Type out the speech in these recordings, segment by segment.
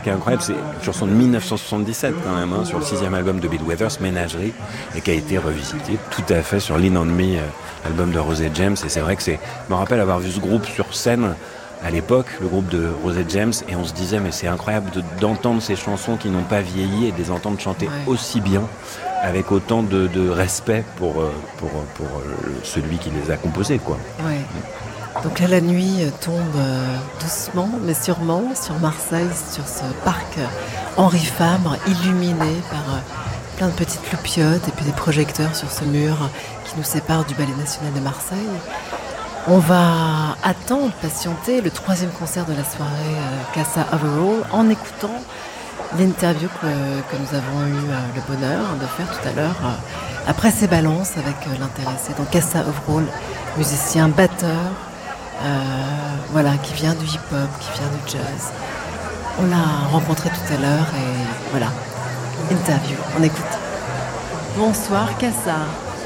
qui est incroyable, c'est une chanson de 1977 quand même, sur le 6e album de Bill Withers, Ménagerie, et qui a été revisité tout à fait sur Lean on Me, album de Rosé James. Et c'est vrai que je me rappelle avoir vu ce groupe sur scène à l'époque, le groupe de Rosé James, et on se disait mais c'est incroyable d'entendre ces chansons qui n'ont pas vieilli et de les entendre chanter aussi bien, avec autant de respect pour celui qui les a composés, quoi. Ouais. Donc là, la nuit tombe doucement, mais sûrement, sur Marseille, sur ce parc Henri Fabre, illuminé par plein de petites loupiottes et puis des projecteurs sur ce mur qui nous sépare du Ballet National de Marseille. On va attendre, patienter le 3e concert de la soirée Casa Overall en écoutant l'interview que nous avons eu le bonheur de faire tout à l'heure après ces balances avec l'intéressé. Donc Casa Overall, musicien, batteur, qui vient du hip-hop, qui vient du jazz. On l'a rencontré tout à l'heure et voilà, interview, on écoute. Bonsoir Casa.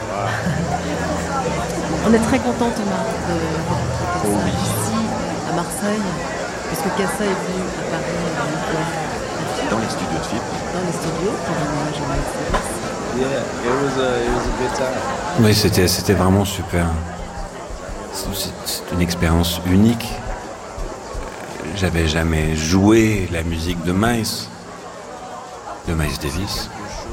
On est très content Thomas de rencontrer Casa ici à Marseille, puisque Casa est venu à Paris dans les studios de FIP. Dans les studios pour un hommage à Miles Davis. Yeah, it was a good time. Oui, c'était vraiment super. C'est une expérience unique. J'avais jamais joué la musique de Miles Davis.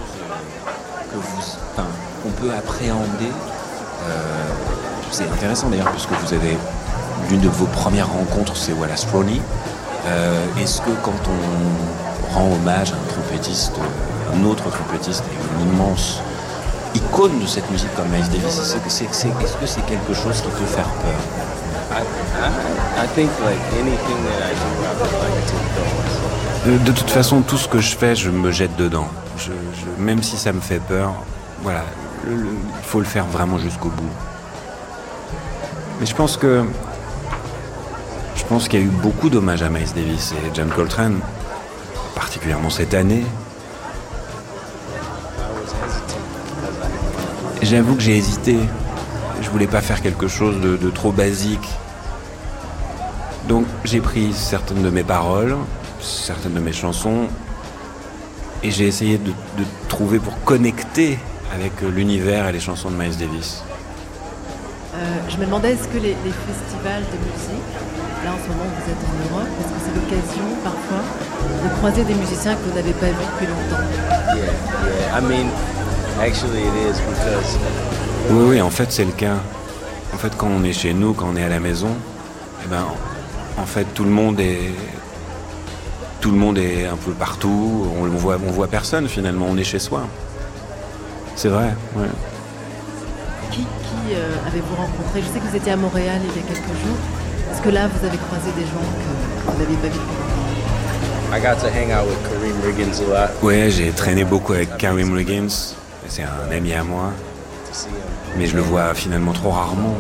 Qu'on peut appréhender. C'est intéressant d'ailleurs, puisque vous avez l'une de vos premières rencontres, c'est Wallace Roney. Est-ce que quand on rend hommage à un trompettiste, un autre trompettiste, et une immense icône de cette musique comme Miles Davis, est-ce que c'est quelque chose qui peut faire peur? I think like anything that I do, I would like to go. De toute façon, tout ce que je fais, je me jette dedans. Même si ça me fait peur, voilà, il faut le faire vraiment jusqu'au bout. Mais je pense qu'il y a eu beaucoup d'hommages à Miles Davis et John Coltrane, particulièrement cette année. J'avoue que j'ai hésité. Je voulais pas faire quelque chose de trop basique. Donc j'ai pris certaines de mes paroles, certaines de mes chansons, et j'ai essayé de trouver pour connecter avec l'univers et les chansons de Miles Davis. Je me demandais, est-ce que les festivals de musique, là en ce moment vous êtes en Europe, est-ce que c'est l'occasion parfois de croiser des musiciens que vous n'avez pas vus depuis longtemps? Yeah. I mean, actually it is because... Oui, en fait c'est le cas. En fait quand on est chez nous, quand on est à la maison, en fait tout le monde est un peu partout, on voit personne finalement, on est chez soi. C'est vrai, ouais. Qui avez-vous rencontré? Je sais que vous étiez à Montréal il y a quelques jours. Est-ce que là, vous avez croisé des gens que vous n'aviez pas vus depuis longtemps? I got to hang out with Kareem Riggins a lot. Ouais, j'ai traîné beaucoup avec Kareem Riggins. C'est un ami à moi. Mais je le vois finalement trop rarement.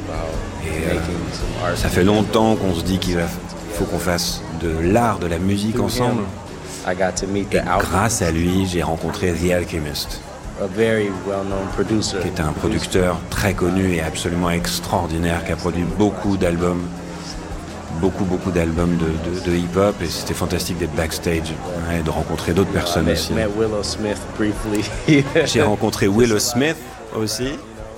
Et ça fait longtemps qu'on se dit qu'il faut qu'on fasse de l'art, de la musique ensemble. Et grâce à lui, j'ai rencontré The Alchemist, qui est un producteur très connu et absolument extraordinaire, qui a produit beaucoup d'albums de hip-hop, et c'était fantastique d'être backstage et de rencontrer d'autres personnes aussi. J'ai rencontré Willow Smith aussi.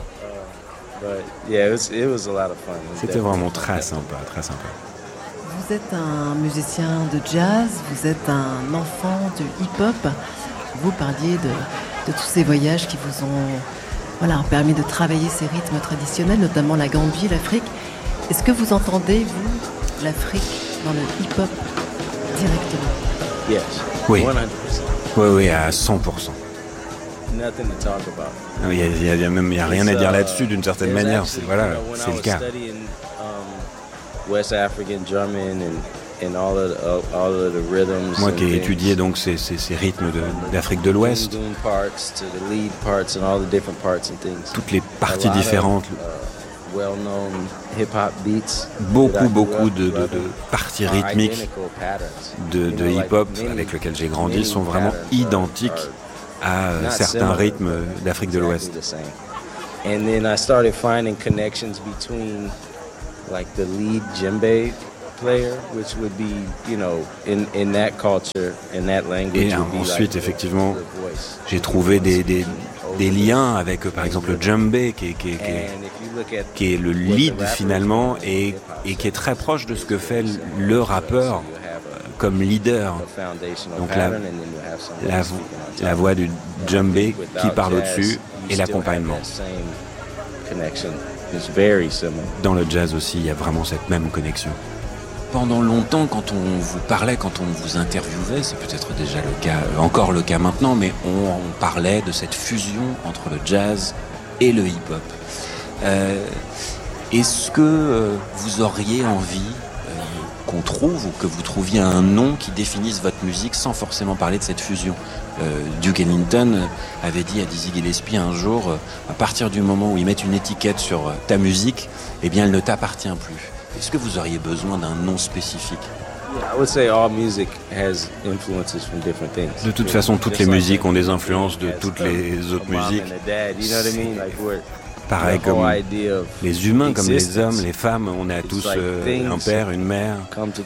C'était vraiment très sympa, très sympa. Vous êtes un musicien de jazz, vous êtes un enfant de hip-hop. Vous parliez de tous ces voyages qui vous ont permis de travailler ces rythmes traditionnels, notamment la Gambie, l'Afrique. Est-ce que vous entendez, vous, l'Afrique dans le hip-hop directement? Yes. Oui. 100%. Oui, à 100%. Nothing to talk about. Il n'y a rien à dire là-dessus d'une certaine manière. C'est le cas. West African drumming and all of the rhythms. Moi qui ai étudié donc ces rythmes d'Afrique de l'Ouest, toutes les parties différentes, beaucoup de parties rythmiques de hip-hop avec lesquelles j'ai grandi sont vraiment identiques à certains rythmes d'Afrique de l'Ouest. And then I started finding connections between like the lead djembe player, which would be, you know, in that culture, in that language. Et ensuite, effectivement, j'ai trouvé des liens avec, par exemple, le djembé, qui est le lead finalement, et qui est très proche de ce que fait le rappeur comme leader. Donc la voix du djembé qui parle au-dessus et l'accompagnement. Dans le jazz aussi, il y a vraiment cette même connexion. Pendant longtemps, quand on vous parlait, quand on vous interviewait, c'est peut-être déjà le cas, encore le cas maintenant, mais on parlait de cette fusion entre le jazz et le hip-hop. Est-ce que vous auriez envie qu'on trouve, ou que vous trouviez un nom qui définisse votre musique sans forcément parler de cette fusion? Duke Ellington avait dit à Dizzy Gillespie un jour, à partir du moment où ils mettent une étiquette sur ta musique, eh bien elle ne t'appartient plus. Est-ce que vous auriez besoin d'un nom spécifique? De toute façon, toutes les musiques ont des influences de toutes les autres musiques. Pareil comme les humains, comme les hommes, les femmes, on a tous un père, une mère.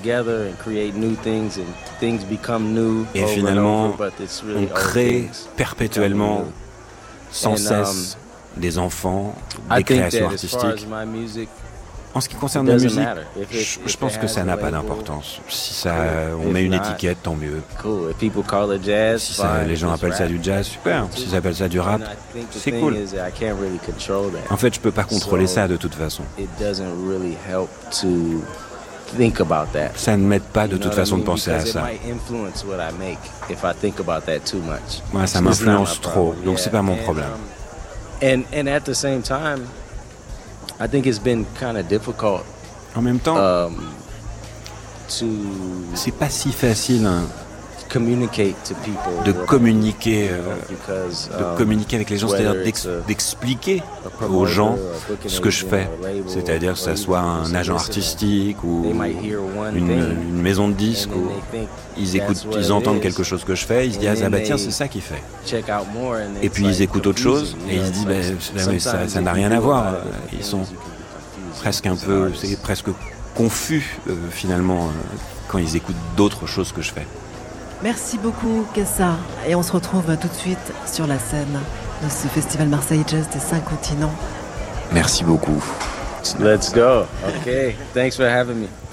Et finalement, on crée perpétuellement, sans cesse, des enfants, des créations artistiques. En ce qui concerne la musique, je pense que ça n'a pas d'importance. Si on met une étiquette, tant mieux. Si les gens appellent ça du jazz, super. S'ils appellent ça du rap, c'est cool. En fait, je peux pas contrôler ça de toute façon. Ça ne m'aide pas de toute façon de penser à ça. Moi, ça m'influence trop, donc c'est pas mon problème. En même temps, c'est pas si facile de communiquer avec les gens, c'est-à-dire d'expliquer aux gens ce que je fais. C'est-à-dire que ça soit un agent artistique ou une maison de disques, où ils entendent quelque chose que je fais, ils se disent ah bah tiens, c'est ça qu'il fait. Et puis ils écoutent autre chose et ils se disent mais ça n'a rien à voir. Ils sont presque confus finalement quand ils écoutent d'autres choses que je fais. Merci beaucoup, Kessa. Et on se retrouve tout de suite sur la scène de ce festival Marseille Jazz des 5 continents. Merci beaucoup. Let's go. Okay. Thanks for having me.